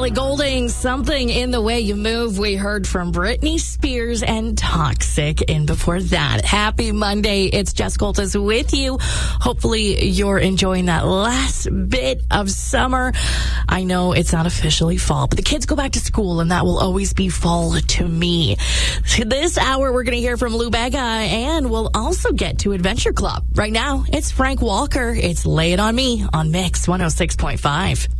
Ellie Goulding, Something in the Way You Move. We heard from Britney Spears and Toxic. And before that, happy Monday. It's Jess Coltis with you. Hopefully you're enjoying that last bit of summer. I know it's not officially fall, but the kids go back to school and that will always be fall to me. This hour, we're going to hear from Lou Bega and we'll also get to Adventure Club. Right now, it's Frank Walker. It's Lay It On Me on Mix 106.5.